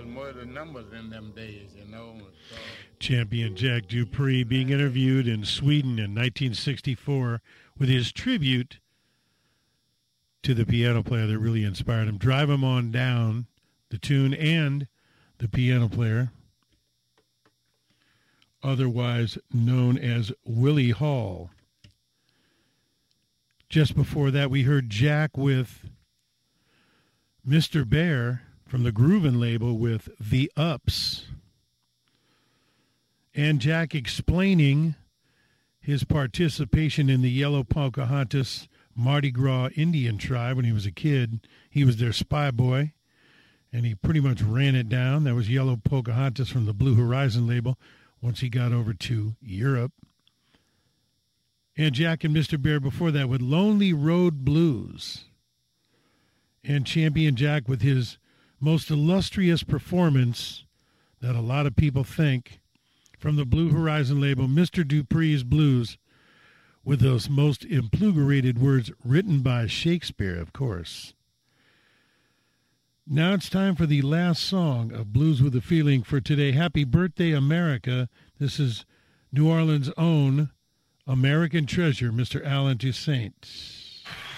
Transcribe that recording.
was more than numbers in them days, you know. So. Champion Jack Dupree being interviewed in Sweden in 1964 with his tribute to the piano player that really inspired him. Drive 'Em On Down, the tune, and the piano player, otherwise known as Willie Hall. Just before that, we heard Jack with Mr. Bear from the Groovin' label with The Ups. And Jack explaining his participation in the Yellow Pocahontas Mardi Gras Indian tribe when he was a kid. He was their spy boy, and he pretty much ran it down. That was Yellow Pocahontas from the Blue Horizon label once he got over to Europe. And Jack and Mr. Bear before that with Lonely Road Blues. And Champion Jack with his most illustrious performance that a lot of people think from the Blue Horizon label, Mr. Dupree's Blues, with those most implugerated words written by Shakespeare, of course. Now it's time for the last song of Blues with a Feeling for today. Happy birthday, America. This is New Orleans' own American treasure, Mr. Alan Toussaint.